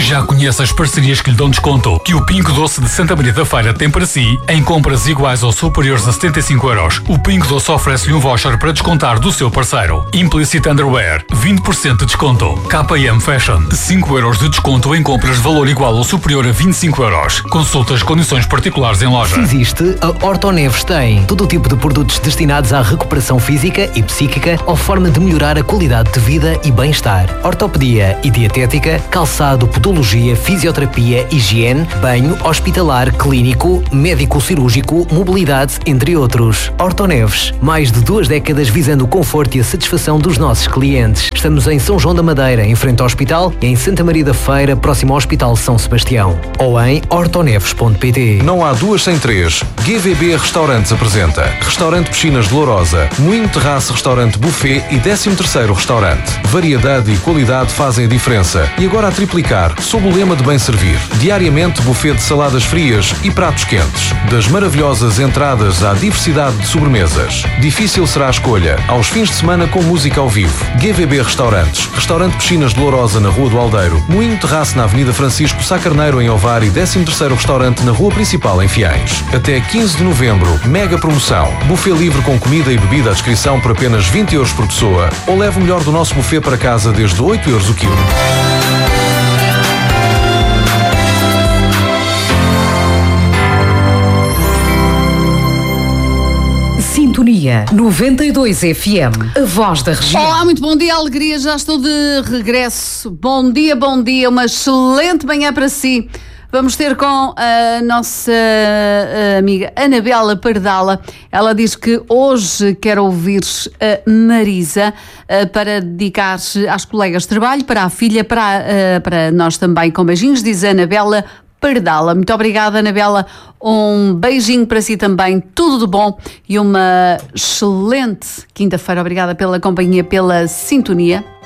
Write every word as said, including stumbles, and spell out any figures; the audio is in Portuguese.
Já conhece as parcerias que lhe dão desconto que o Pingo Doce de Santa Maria da Feira tem para si em compras iguais ou superiores a setenta e cinco euros. O Pingo Doce oferece-lhe um voucher para descontar do seu parceiro. Implicit Underwear, vinte por cento de desconto. K M Fashion, cinco euros de desconto em compras de valor igual ou superior a vinte e cinco euros. Consulte as condições particulares em loja. Se existe, a Ortoneves tem todo o tipo de produtos destinados à recuperação física e psíquica ou forma de melhorar a qualidade de vida e bem-estar. Ortopedia e dietética, calçado, podologia, fisioterapia, higiene, banho, hospitalar, clínico, médico-cirúrgico, mobilidade, entre outros. Ortoneves, mais de duas décadas visando o conforto e a satisfação dos nossos clientes. Estamos em São João da Madeira, em frente ao hospital, e em Santa Maria da Feira, próximo ao Hospital São Sebastião. Ou em ortoneves ponto pt. Não há duas sem três. G V B Restaurantes apresenta Restaurante Piscinas de Lourosa, Moinho Terraço Restaurante Buffet e décimo terceiro Restaurante. Variedade e qualidade fazem a diferença. E agora a triplicar, sob o lema de bem servir. Diariamente buffet de saladas frias e pratos quentes. Das maravilhosas entradas à diversidade de sobremesas. Difícil será a escolha. Aos fins de semana com música ao vivo. G V B Restaurantes. Restaurante Piscinas de Lourosa na Rua do Aldeiro. Moinho Terraço na Avenida Francisco Sá Carneiro em Ovar e décimo terceiro Restaurante na Rua Principal em Fiães. Até quinze de novembro. Mega promoção. Buffet livre com comida e bebida à descrição por apenas vinte euros por pessoa. Ou leve o melhor do nosso buffet para casa desde oito euros o quilo. Sintonia noventa e dois F M, a voz da região. Olá, muito bom dia, alegria, já estou de regresso. Bom dia, bom dia, uma excelente manhã para si. Vamos ter com a nossa amiga Anabela Pardala. Ela diz que hoje quer ouvir a Marisa para dedicar-se às colegas de trabalho, para a filha, para, para nós também, com beijinhos, diz a Anabela Pardala. Muito obrigada, Anabela. Um beijinho para si também. Tudo de bom e uma excelente quinta-feira. Obrigada pela companhia, pela sintonia.